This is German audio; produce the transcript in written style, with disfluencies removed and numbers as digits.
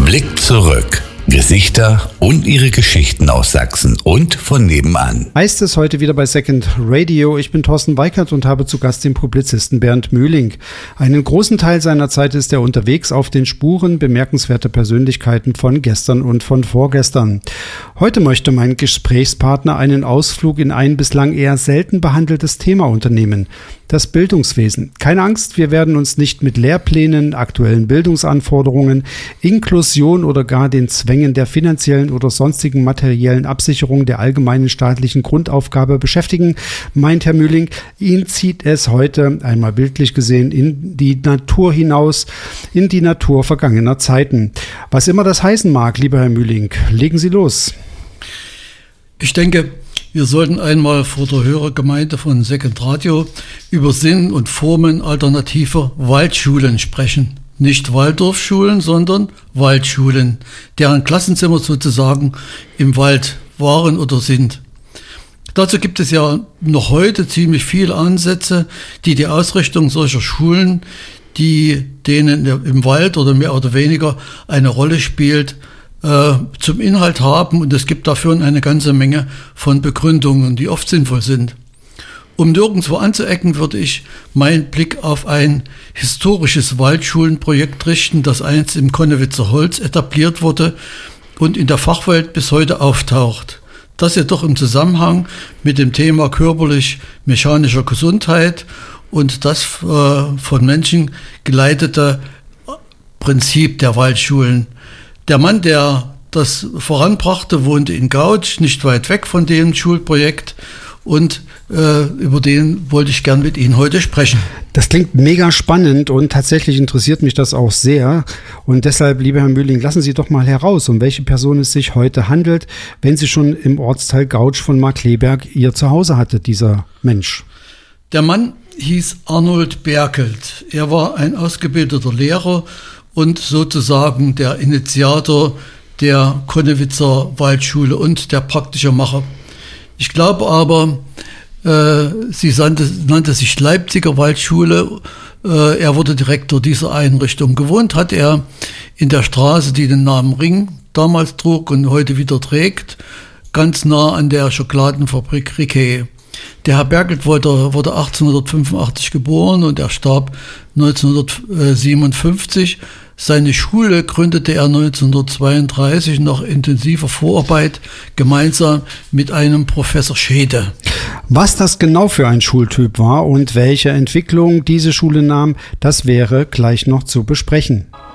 Blick zurück. Gesichter und ihre Geschichten aus Sachsen und von nebenan. Heißt es heute wieder bei Second Radio. Ich bin Thorsten Weikert und habe zu Gast den Publizisten Bernd Mühling. Einen großen Teil seiner Zeit ist er unterwegs auf den Spuren bemerkenswerter Persönlichkeiten von gestern und von vorgestern. Heute möchte mein Gesprächspartner einen Ausflug in ein bislang eher selten behandeltes Thema unternehmen. Das Bildungswesen. Keine Angst, wir werden uns nicht mit Lehrplänen, aktuellen Bildungsanforderungen, Inklusion oder gar den Zwängen der finanziellen oder sonstigen materiellen Absicherung der allgemeinen staatlichen Grundaufgabe beschäftigen, meint Herr Mühling. Ihn zieht es heute, einmal bildlich gesehen, in die Natur hinaus, in die Natur vergangener Zeiten. Was immer das heißen mag, lieber Herr Mühling, legen Sie los. Ich denke, wir sollten einmal vor der Hörergemeinde von Second Radio über Sinn und Formen alternativer Waldschulen sprechen. Nicht Waldorfschulen, sondern Waldschulen, deren Klassenzimmer sozusagen im Wald waren oder sind. Dazu gibt es ja noch heute ziemlich viele Ansätze, die die Ausrichtung solcher Schulen, die denen im Wald oder mehr oder weniger eine Rolle spielt, zum Inhalt haben, und es gibt dafür eine ganze Menge von Begründungen, die oft sinnvoll sind. Um nirgendwo anzuecken, würde ich meinen Blick auf ein historisches Waldschulenprojekt richten, das einst im Konnewitzer Holz etabliert wurde und in der Fachwelt bis heute auftaucht. Das jedoch im Zusammenhang mit dem Thema körperlich-mechanischer Gesundheit und das von Menschen geleitete Prinzip der Waldschulen. Der Mann, der das voranbrachte, wohnte in Gautsch, nicht weit weg von dem Schulprojekt, und über den wollte ich gern mit Ihnen heute sprechen. Das klingt mega spannend und tatsächlich interessiert mich das auch sehr. Und deshalb, lieber Herr Mühling, lassen Sie doch mal heraus, um welche Person es sich heute handelt, wenn sie schon im Ortsteil Gautsch von Markkleeberg ihr Zuhause hatte, dieser Mensch. Der Mann hieß Arnold Berkelt. Er war ein ausgebildeter Lehrer und sozusagen der Initiator der Konnewitzer Waldschule und der praktische Macher. Ich glaube aber, sie nannte sich Leipziger Waldschule. Er wurde Direktor dieser Einrichtung. Gewohnt hat er in der Straße, die den Namen Ring damals trug und heute wieder trägt, ganz nah an der Schokoladenfabrik Riquet. Der Herr Berkelt wurde 1885 geboren und er starb 1957. Seine Schule gründete er 1932 nach intensiver Vorarbeit gemeinsam mit einem Professor Schede. Was das genau für ein Schultyp war und welche Entwicklung diese Schule nahm, das wäre gleich noch zu besprechen.